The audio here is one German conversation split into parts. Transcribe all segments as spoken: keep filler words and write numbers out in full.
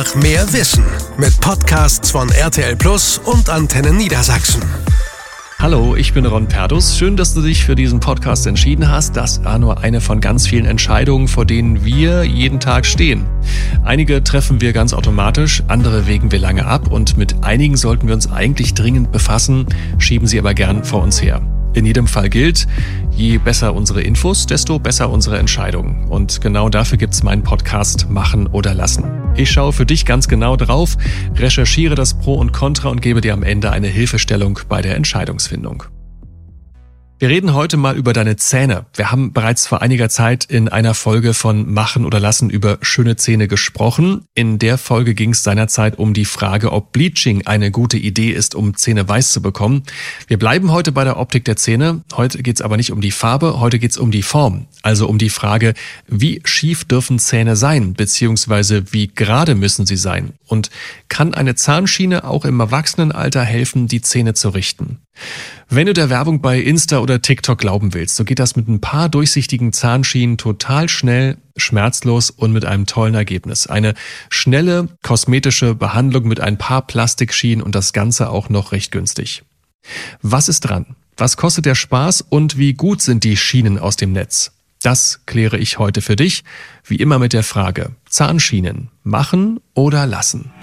Mehr Wissen mit Podcasts von R T L Plus und Antenne Niedersachsen. Hallo, ich bin Ron Perdus. Schön, dass du dich für diesen Podcast entschieden hast. Das war nur eine von ganz vielen Entscheidungen, vor denen wir jeden Tag stehen. Einige treffen wir ganz automatisch, andere wägen wir lange ab und mit einigen sollten wir uns eigentlich dringend befassen, schieben sie aber gern vor uns her. In jedem Fall gilt, je besser unsere Infos, desto besser unsere Entscheidungen. Und genau dafür gibt's meinen Podcast Machen oder Lassen. Ich schaue für dich ganz genau drauf, recherchiere das Pro und Contra und gebe dir am Ende eine Hilfestellung bei der Entscheidungsfindung. Wir reden heute mal über deine Zähne. Wir haben bereits vor einiger Zeit in einer Folge von Machen oder Lassen über schöne Zähne gesprochen. In der Folge ging es seinerzeit um die Frage, ob Bleaching eine gute Idee ist, um Zähne weiß zu bekommen. Wir bleiben heute bei der Optik der Zähne. Heute geht es aber nicht um die Farbe, heute geht es um die Form. Also um die Frage, wie schief dürfen Zähne sein, beziehungsweise wie gerade müssen sie sein? Und kann eine Zahnschiene auch im Erwachsenenalter helfen, die Zähne zu richten? Wenn du der Werbung bei Insta oder TikTok glauben willst, so geht das mit ein paar durchsichtigen Zahnschienen total schnell, schmerzlos und mit einem tollen Ergebnis. Eine schnelle kosmetische Behandlung mit ein paar Plastikschienen und das Ganze auch noch recht günstig. Was ist dran? Was kostet der Spaß und wie gut sind die Schienen aus dem Netz? Das kläre ich heute für dich, wie immer mit der Frage: Zahnschienen, machen oder lassen?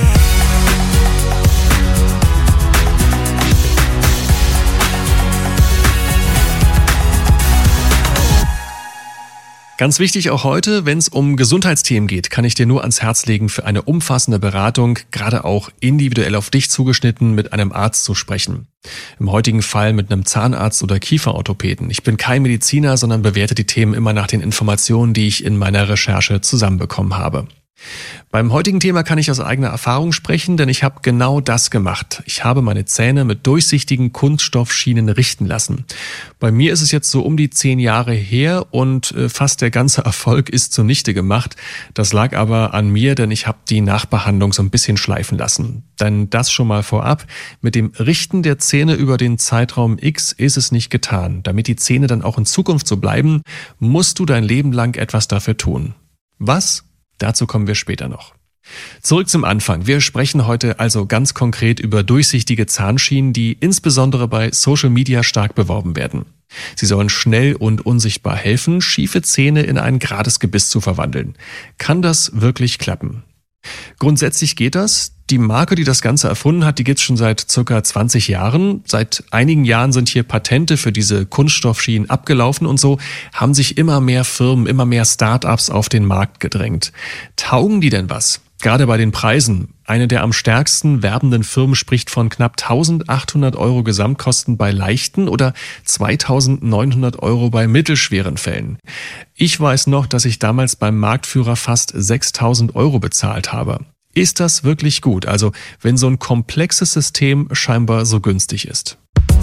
Ganz wichtig auch heute, wenn es um Gesundheitsthemen geht, kann ich dir nur ans Herz legen, für eine umfassende Beratung, gerade auch individuell auf dich zugeschnitten, mit einem Arzt zu sprechen. Im heutigen Fall mit einem Zahnarzt oder Kieferorthopäden. Ich bin kein Mediziner, sondern bewerte die Themen immer nach den Informationen, die ich in meiner Recherche zusammenbekommen habe. Beim heutigen Thema kann ich aus eigener Erfahrung sprechen, denn ich habe genau das gemacht. Ich habe meine Zähne mit durchsichtigen Kunststoffschienen richten lassen. Bei mir ist es jetzt so um die zehn Jahre her und fast der ganze Erfolg ist zunichte gemacht. Das lag aber an mir, denn ich habe die Nachbehandlung so ein bisschen schleifen lassen. Denn das schon mal vorab, mit dem Richten der Zähne über den Zeitraum X ist es nicht getan. Damit die Zähne dann auch in Zukunft so bleiben, musst du dein Leben lang etwas dafür tun. Was? Dazu kommen wir später noch. Zurück zum Anfang. Wir sprechen heute also ganz konkret über durchsichtige Zahnschienen, die insbesondere bei Social Media stark beworben werden. Sie sollen schnell und unsichtbar helfen, schiefe Zähne in ein gerades Gebiss zu verwandeln. Kann das wirklich klappen? Grundsätzlich geht das. Die Marke, die das Ganze erfunden hat, die gibt's schon seit circa zwanzig Jahren. Seit einigen Jahren sind hier Patente für diese Kunststoffschienen abgelaufen und so haben sich immer mehr Firmen, immer mehr Start-ups auf den Markt gedrängt. Taugen die denn was? Gerade bei den Preisen. Eine der am stärksten werbenden Firmen spricht von knapp eintausendachthundert Euro Gesamtkosten bei leichten oder zweitausendneunhundert Euro bei mittelschweren Fällen. Ich weiß noch, dass ich damals beim Marktführer fast sechstausend Euro bezahlt habe. Ist das wirklich gut? Also, wenn so ein komplexes System scheinbar so günstig ist.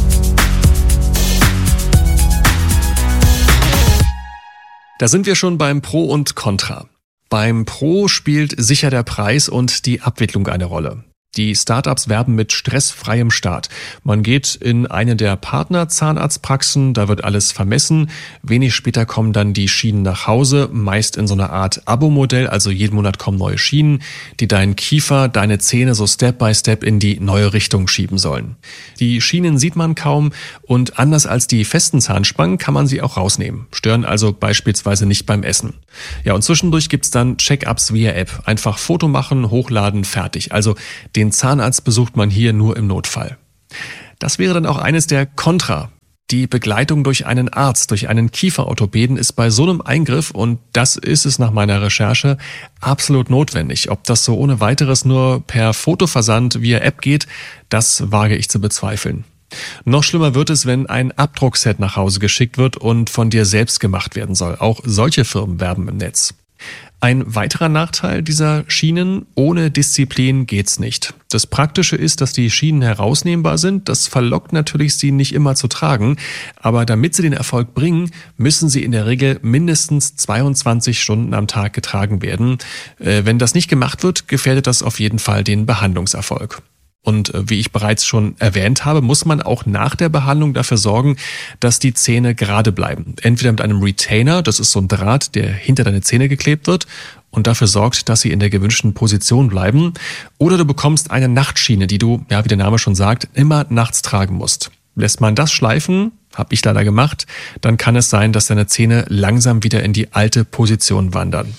Da sind wir schon beim Pro und Contra. Beim Pro spielt sicher der Preis und die Abwicklung eine Rolle. Die Startups werben mit stressfreiem Start. Man geht in eine der Partner-Zahnarztpraxen, da wird alles vermessen. Wenig später kommen dann die Schienen nach Hause, meist in so einer Art Abo-Modell, also jeden Monat kommen neue Schienen, die deinen Kiefer, deine Zähne so Step by Step in die neue Richtung schieben sollen. Die Schienen sieht man kaum und anders als die festen Zahnspangen kann man sie auch rausnehmen, stören also beispielsweise nicht beim Essen. Ja, und zwischendurch gibt's dann Check-ups via App. Einfach Foto machen, hochladen, fertig. Also den Zahnarzt besucht man hier nur im Notfall. Das wäre dann auch eines der Contra. Die Begleitung durch einen Arzt, durch einen Kieferorthopäden ist bei so einem Eingriff, und das ist es nach meiner Recherche, absolut notwendig. Ob das so ohne weiteres nur per Fotoversand via App geht, das wage ich zu bezweifeln. Noch schlimmer wird es, wenn ein Abdruckset nach Hause geschickt wird und von dir selbst gemacht werden soll. Auch solche Firmen werben im Netz. Ein weiterer Nachteil dieser Schienen: ohne Disziplin geht's nicht. Das Praktische ist, dass die Schienen herausnehmbar sind. Das verlockt natürlich, sie nicht immer zu tragen. Aber damit sie den Erfolg bringen, müssen sie in der Regel mindestens zweiundzwanzig Stunden am Tag getragen werden. Äh, wenn das nicht gemacht wird, gefährdet das auf jeden Fall den Behandlungserfolg. Und wie ich bereits schon erwähnt habe, muss man auch nach der Behandlung dafür sorgen, dass die Zähne gerade bleiben. Entweder mit einem Retainer, das ist so ein Draht, der hinter deine Zähne geklebt wird und dafür sorgt, dass sie in der gewünschten Position bleiben. Oder du bekommst eine Nachtschiene, die du, ja, wie der Name schon sagt, immer nachts tragen musst. Lässt man das schleifen, habe ich leider gemacht, dann kann es sein, dass deine Zähne langsam wieder in die alte Position wandern.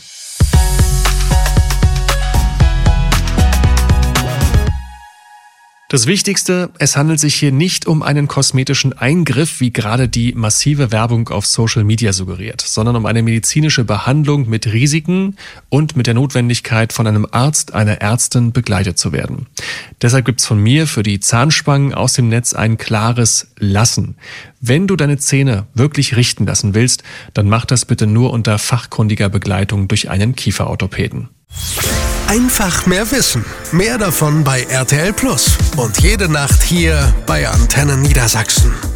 Das Wichtigste, es handelt sich hier nicht um einen kosmetischen Eingriff, wie gerade die massive Werbung auf Social Media suggeriert, sondern um eine medizinische Behandlung mit Risiken und mit der Notwendigkeit, von einem Arzt, einer Ärztin begleitet zu werden. Deshalb gibt's von mir für die Zahnspangen aus dem Netz ein klares Lassen. Wenn du deine Zähne wirklich richten lassen willst, dann mach das bitte nur unter fachkundiger Begleitung durch einen Kieferorthopäden. Einfach mehr Wissen. Mehr davon bei R T L Plus. Und jede Nacht hier bei Antenne Niedersachsen.